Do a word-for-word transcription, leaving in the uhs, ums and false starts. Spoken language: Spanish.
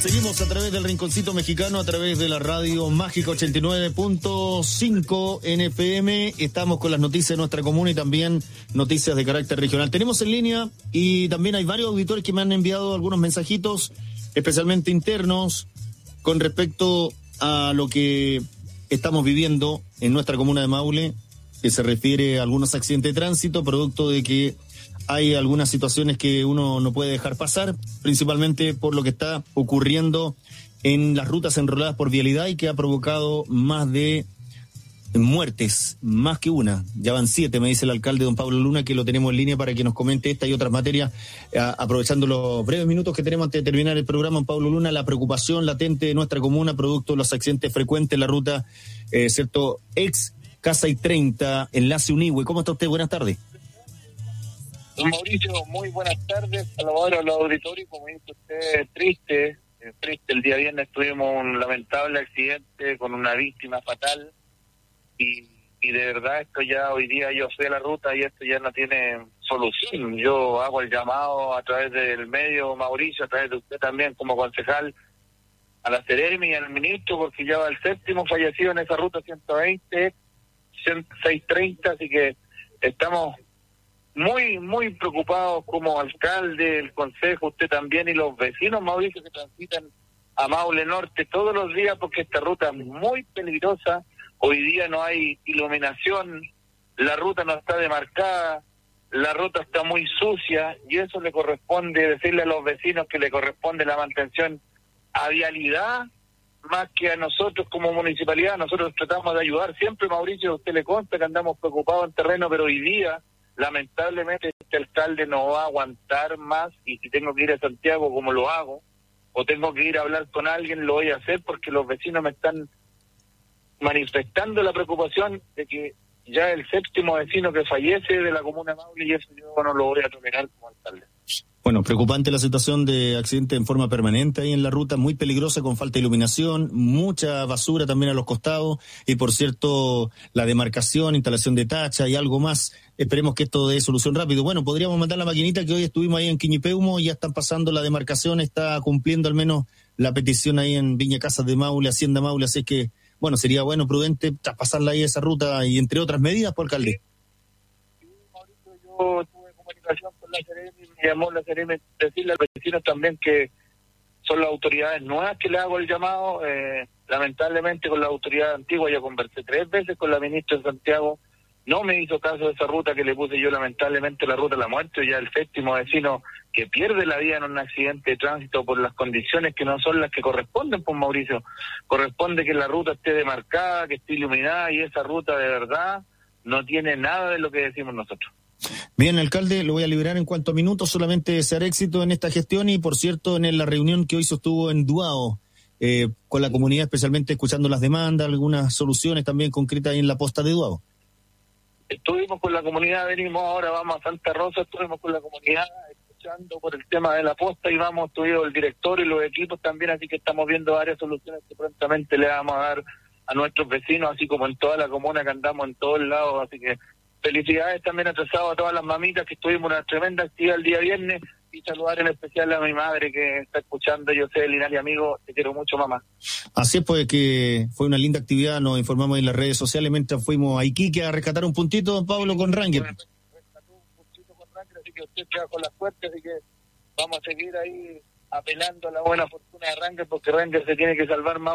Seguimos a través del Rinconcito Mexicano, a través de la radio Mágica ochenta y nueve punto cinco en F M. Estamos con las noticias de nuestra comuna y también noticias de carácter regional. Tenemos en línea y también hay varios auditores que me han enviado algunos mensajitos, especialmente internos, con respecto a lo que estamos viviendo en nuestra comuna de Maule, que se refiere a algunos accidentes de tránsito, producto de que hay algunas situaciones que uno no puede dejar pasar, principalmente por lo que está ocurriendo en las rutas enroladas por vialidad y que ha provocado más de muertes, más que una. Ya van siete, me dice el alcalde don Pablo Luna, que lo tenemos en línea para que nos comente esta y otras materias, a, aprovechando los breves minutos que tenemos antes de terminar el programa. Don Pablo Luna, la preocupación latente de nuestra comuna, producto de los accidentes frecuentes en la ruta, eh, cierto, ex Casa y treinta, enlace Unihue. ¿Cómo está usted? Buenas tardes. Don Mauricio, muy buenas tardes, saludar a los auditores. Como dice usted, triste, eh, triste. El día viernes tuvimos un lamentable accidente con una víctima fatal y, y de verdad esto ya hoy día yo fui a la ruta y esto ya no tiene solución. Yo hago el llamado a través del medio, Mauricio, a través de usted también como concejal, a la Seremi y al ministro, porque ya va el séptimo fallecido en esa ruta ciento veinte, seiscientos treinta, así que estamos muy, muy preocupados como alcalde, el consejo, usted también y los vecinos, Mauricio, que transitan a Maule Norte todos los días, porque esta ruta es muy peligrosa. Hoy día no hay iluminación, la ruta no está demarcada, la ruta está muy sucia y eso le corresponde decirle a los vecinos que le corresponde la mantención a vialidad más que a nosotros como municipalidad. Nosotros tratamos de ayudar siempre, Mauricio, a usted le consta que andamos preocupados en terreno, pero hoy día lamentablemente este alcalde no va a aguantar más y si tengo que ir a Santiago como lo hago, o tengo que ir a hablar con alguien, lo voy a hacer porque los vecinos me están manifestando la preocupación de que ya el séptimo vecino que fallece de la comuna de Maule y eso yo no lo voy a tolerar como alcalde. Bueno, preocupante la situación de accidente en forma permanente ahí en la ruta, muy peligrosa, con falta de iluminación, mucha basura también a los costados y, por cierto, la demarcación, instalación de tacha y algo más. Esperemos que esto dé solución rápido. Bueno, podríamos mandar la maquinita que hoy estuvimos ahí en Quiñipeumo, ya están pasando la demarcación, está cumpliendo al menos la petición ahí en Viña Casas de Maule, Hacienda Maule, así que, bueno, sería bueno, prudente, traspasarla ahí esa ruta y entre otras medidas, por alcalde. Sí, Mauricio, yo tuve comunicación con la Seremi, me llamó la Seremi, decirle a los vecinos también que son las autoridades nuevas que le hago el llamado. Eh, lamentablemente con la autoridad antigua ya conversé tres veces con la ministra de Santiago, no me hizo caso de esa ruta que le puse yo, lamentablemente la ruta de la muerte, ya el séptimo vecino que pierde la vida en un accidente de tránsito por las condiciones que no son las que corresponden, pues Mauricio, corresponde que la ruta esté demarcada, que esté iluminada y esa ruta de verdad no tiene nada de lo que decimos nosotros. Bien, alcalde, lo voy a liberar en cuanto a minutos, solamente desear éxito en esta gestión y, por cierto, en la reunión que hoy sostuvo en Duao, eh, con la comunidad, especialmente escuchando las demandas, algunas soluciones también concretas ahí en la posta de Duao. Estuvimos con la comunidad, venimos ahora, vamos a Santa Rosa, estuvimos con la comunidad escuchando por el tema de la posta y vamos, estuvimos el director y los equipos también, así que estamos viendo varias soluciones que prontamente le vamos a dar a nuestros vecinos, así como en toda la comuna que andamos en todos lados, así que felicidades también atrasados a todas las mamitas que estuvimos en una tremenda actividad el día viernes y saludar en especial a mi madre que está escuchando. Yo sé, Linares, amigo, te quiero mucho, mamá. Así es, pues, que fue una linda actividad, nos informamos en las redes sociales mientras fuimos a Iquique a rescatar un puntito, don Pablo, con Ranger. Rescató un puntito con Ranger, así que usted queda con la suerte, así que vamos a seguir ahí apelando a la buena fortuna de Ranger, porque Ranger se tiene que salvar más